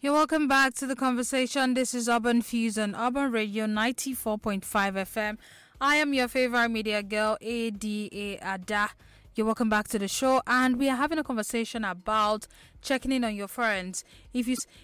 You're welcome back to the conversation. This is Urban Fuse on Urban Radio 94.5 FM. I am your favorite media girl, ADA Ada. You're welcome back to the show, and we are having a conversation about checking in on your friends.